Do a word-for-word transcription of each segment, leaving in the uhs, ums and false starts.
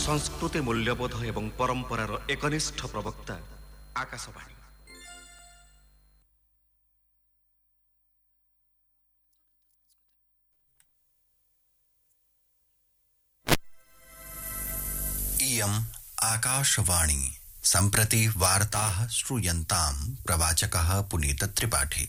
संस्कृति मूल्यबोध एवं परंपरार एकनिष्ठ प्रवक्ता आकाशवाणी। इयम् आकाशवाणी। सम्प्रति वार्ताः श्रूयन्ताम्। प्रवाचकः पुनीत त्रिपाठी।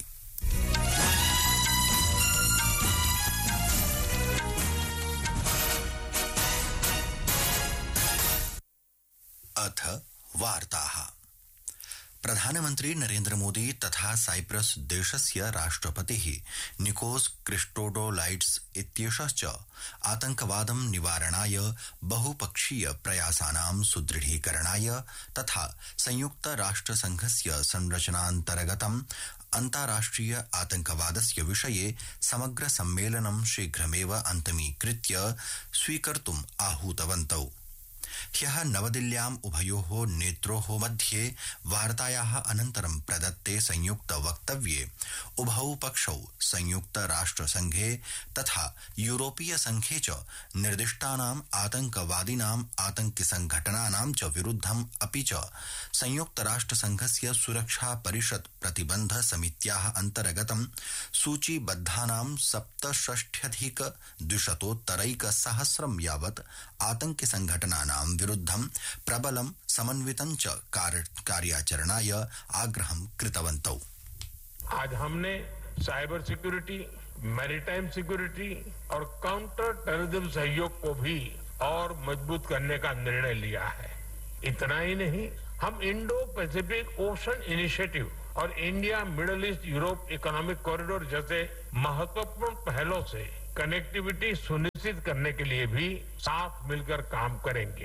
अथ वार्ताः। प्रधानमन्त्री नरेन्द्र मोदी तथा साइप्रस देशस्य राष्ट्रपतिः निकोस क्रिस्टोडोलाइड्स इत्येषश्च आतंकवादं निवारणाय बहुपक्षीय प्रयासानां सुदृढीकरणाय तथा संयुक्त राष्ट्रसंघस्य संरचनान्तर्गतम् अन्ताराष्ट्रिय आतंकवादस्य विषये समग्र सम्मेलनं शीघ्रमेव अन्तिमीकृत्य स्वीकर्तुम् आहूतवन्तौ। ह्यः नवदिल्ल्याम् उभयोः नेत्रोः मध्ये वार्तायाः अनन्तरं प्रदत्ते संयुक्त वक्तव्ये उभौ पक्षौ संयुक्त राष्ट्रसंघे तथा यूरोपीय संघे च निर्दिष्टानाम् आतंकवादिनाम् आतंकि संघटनानां च विरुद्धम् अपि च संयुक्त राष्ट्रसंघस्य सुरक्षा परिषद प्रतिबंध समित्याः अन्तर्गतं सूचीबद्धानां सप्तषष्ट्यधिक द्विशतोत्तरैक सहस्रं यावत् आतंकि संघटनानां विरुद्धं प्रबलं समन्वितं च कार्याचरणाय आग्रहं कृतवन्तौ। आज हमने साइबर सिक्योरिटी, मैरीटाइम सिक्योरिटी और काउंटर टेररिज्म सहयोग को भी और मजबूत करने का निर्णय लिया है। इतना ही नहीं, हम इंडो पैसिफिक ओशन इनिशिएटिव और India middle east Europe economic corridor जैसे महत्वपूर्ण पहलों से कनेक्टिविटी सुनिश्चित करने के लिए भी साथ मिलकर काम करेंगे।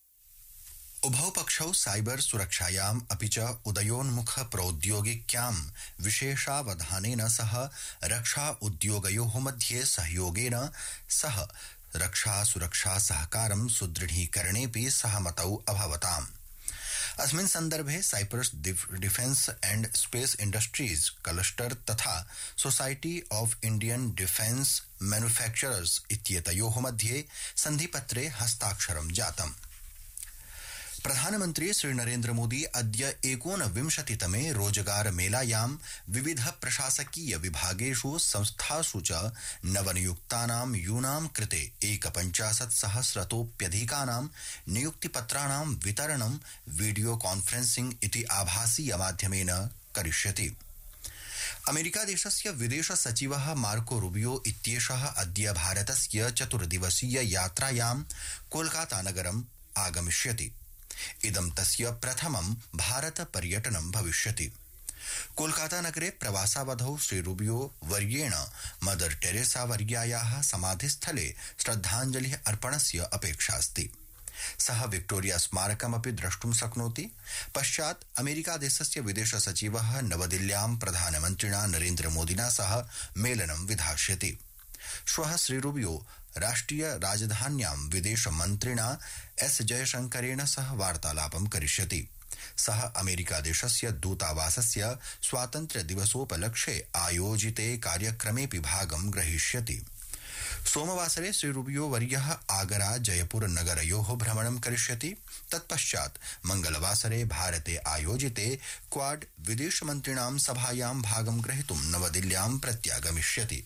उभौ पक्षौ साइबर सुरक्षायाम् अपि च उदयोन्मुख प्रौद्योगिक्यां विशेषावधानेन सह रक्षा उद्योगयोः मध्ये सहयोगेन सह रक्षा सुरक्षा सहकारं सुदृढीकरणेऽपि सहमतौ अभवताम्। अस्मिन् सन्दर्भे Cyprus defence and space industries cluster तथा society of Indian defence manufacturers इत्येतयोः मध्ये सन्धिपत्रे हस्ताक्षरं जातम्। प्रधानमन्त्री श्री नरेन्द्र मोदी अद्य एकोनविंशतितमे रोजगार मेलायां विविध प्रशासकीय विभागेषु संस्थासु च नवनियुक्तानां यूनां कृते एकपञ्चाशत् सहस्रतोप्यधिकानां नियुक्तिपत्राणां वितरणं वीडियो कॉन्फ्रेंसिंग इति आभासीय माध्यमेन करिष्यति। अमेरिकादेशस्य विदेश सचिवः मार्को रूबियो इत्येषः अद्य भारतस्य चतुर्दिवसीय यात्रायां कोलकाता नगरम् आगमिष्यति। इदं तस्य प्रथमं भारत पर्यटनं भविष्यति। कोलकाता नगरे प्रवासावधौ श्री रूबियो वर्येण मदर टेरेसा वर्यायाः समाधिस्थले श्रद्धाञ्जलिः अर्पणस्य अपेक्षास्ति। सः विक्टोरिया स्मारकमपि द्रष्टुं शक्नोति। पश्चात् अमेरिकादेशस्य विदेश सचिवः नवदिल्ल्यां प्रधानमन्त्रिणा नरेन्द्र मोदिना सह मेलनं विधास्यति। श्वः श्री रूबियो राष्ट्रिय राजधान्यां विदेश मन्त्रिणा एस जयशंकरेण सह वार्तालापं करिष्यति। सः अमेरिकादेशस्य दूतावासस्य स्वातन्त्र्य दिवसोपलक्ष्ये आयोजिते कार्यक्रमेऽपि भागं ग्रहीष्यति। सोमवासरे श्री रूबियो वर्यः आगरा जयपुर नगरयोः भ्रमणं करिष्यति। तत्पश्चात् मंगलवासरे भारते आयोजिते क्वाड विदेश मन्त्रिणां सभायां भागं ग्रहीतुं नवदिल्ल्यां प्रत्यागमिष्यति।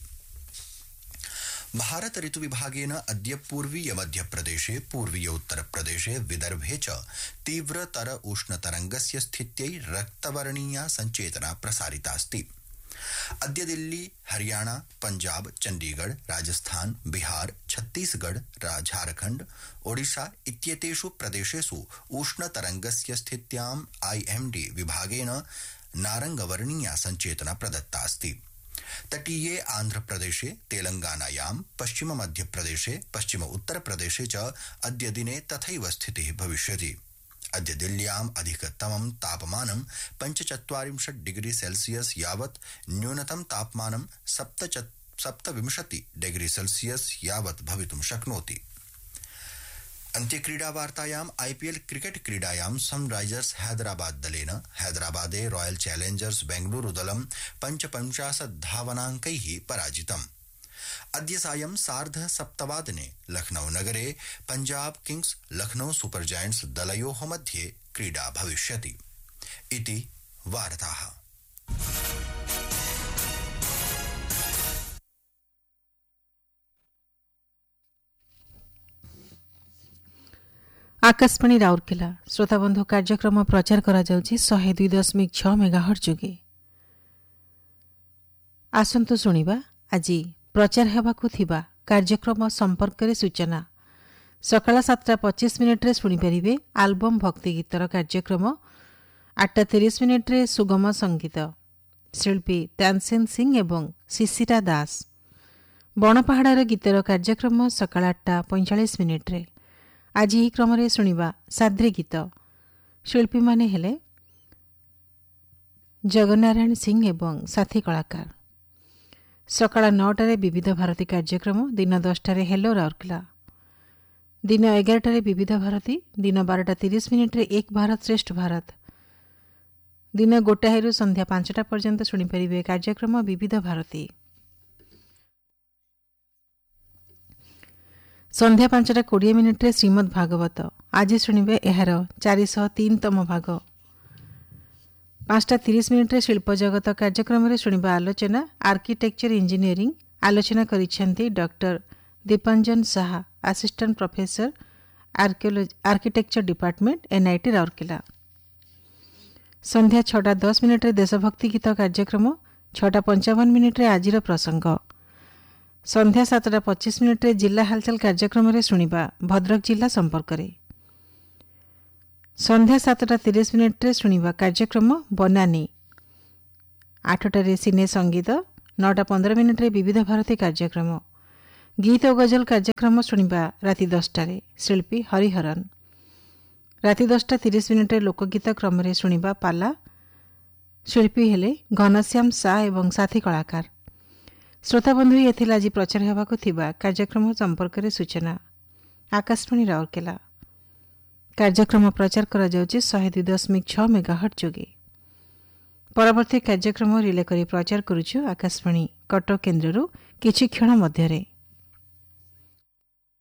भारत ऋतु विभागेन अद्य पूर्वीय मध्यप्रदेशे, पूर्वीय उत्तरप्रदेशे, विदर्भे च तीव्रतर उष्णतरंगस्य स्थित्यै रक्तवर्णीया संचेतना प्रसारितास्ति। अद्य दिल्ली, हरियाणा, पंजाब, चंडीगढ़, राजस्थान, बिहार, छत्तीसगढ़, झारखंड, ओडिशा इत्येतेषु प्रदेशेषु उष्णतरंगस्य स्थित्याम् आईएमडी विभागेन नारंगवर्णीया संचेतना प्रदत्तास्ति। तटीये आंध्रप्रदेशे, तेलंगानायां, पश्चिम मध्यप्रदेशे, पश्चिम उत्तरप्रदेशे च अद्य दिने तथैव स्थितिः भविष्यति। अद्य दिल्ल्याम् अधिकतमं तापमानं पञ्चचत्वारिंशत् डिग्री सेल्सियस यावत्, न्यूनतम तापमानं सप्तविंशति डिग्री सेल्सियस यावत् भवितुं शक्नोति। अन्त्यक्रीडावार्तायाम् आईपीएल क्रिकेट क्रीडायां सनराइजर्स हैदराबाद दलेन हैदराबादे रॉयल चैलेंजर्स बेंगलुरु दलं पञ्चपञ्चाशत् धावनाङ्कैः पराजितम्। अद्य सायं सार्ध सप्तवादने लखनऊ नगरे Punjab Kings Lucknow super giants दलयोः मध्ये क्रीडा भविष्यति इति वार्ताः। आकाशवाणी राउरकेला श्रोताबंधु कार्यक्रम प्रचार करा जाउछि शहे दुई दशमिक छ मेगाहर्ट्ज जोगे। आसंतु शुणिबा आज प्रचार हेबाकु थिबा कार्यक्रम संपर्क रे सूचना। सकाळ सातटा पच्चीस मिनिट रे शुणी परिबे आल्बम भक्ति गीतर कार्यक्रम। आठटा तीस मिनिट रे सुगम संगीत शिल्पी तानसेन सिंह एवं शिशिरा दास। बणपहाड़र गीतर कार्यक्रम सकाळ आठटा पैंचाश मिनिट रे। आज यही क्रम रे शुणिबा साद्री गीत। शिल्पी माने हेले जगन्नारायण सिंह एवं साथी कलाकार। सकाळ नौटारे विविध भारती कार्यक्रम। दिन दसटारे हेलो राउरकेला। दिन एगारटारे विविध भारती। दिन बारटा तीस मिनिट रे एक भारत श्रेष्ठ भारत। दिन गोटाएरु संध्या पांचटा पर्यंत शुणी परिबे कार्यक्रम विविध भारती। संध्या पांचटा कोड़े मिनिट रे श्रीमद भागवत। आज शुणिबे एहार चारिश तीन तम भाग। पांचटा तीस मिनिट रे शिल्प जगत कार्यक्रम रे शुणिबा आलोचना आर्किटेक्चर इंजीनियरिंग। आलोचना करिसेंती doctor Dipanjan Saha, assistant professor archaeology architecture department NIT Rourkela. संध्या छटा दस मिनिट रे देशभक्ति गीत कार्यक्रम। छटा पंचावन मिनिट रे आजिर प्रसंग। संध्या सातटा पच्चीस मिनिट रे जिला हालचाल कार्यक्रम रे शुणिबा भद्रक जिला संपर्क रे। संध्या सातटा तीस मिनिट रे शुणिबा कार्यक्रम बनानी। आठटारे सिने संगीत। नौटा पंद्रह मिनिट रे विविध भारती कार्यक्रम। गीत और गजल कार्यक्रम शुणिबा राति दसटारे शिल्पी हरिहरन। राति दसटा तीस मिनिट रे लोकगीत क्रम रे शुणिबा पाला। शिल्पी हेले घनश्याम सा एवं साथी कलाकार। श्रोताबंधु ये आज प्रचार हेबाकु थिबा कार्यक्रम संपर्क रे सूचना। आकाशवाणी राउरकेला कार्यक्रम प्रचार करा जाउछि शहे दुई दशमिक छ मेगाहर्ट्ज जोगे। परवर्ती कार्यक्रम रिले करी प्रचार करुछु आकाशवाणी कटक केन्द्ररू किछि क्षण मध्यरे।